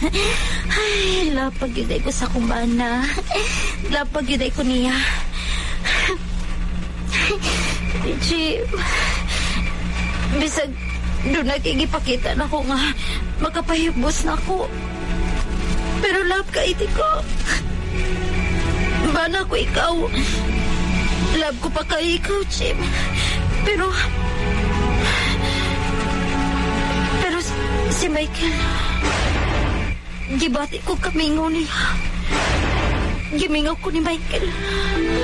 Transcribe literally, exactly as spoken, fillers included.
Ay, lapag yun ko sa kumbana. Lapag yun ko niya. Chip, bisag doon nagigipakita na ko nga makapahibos na ko. Pero love ka iti ko. Bana ko ikaw. Love ko pa kay ikaw, Chip. Pero pero si Michael, gibati ko kamingaw niya. Gimingaw ko ni Michael.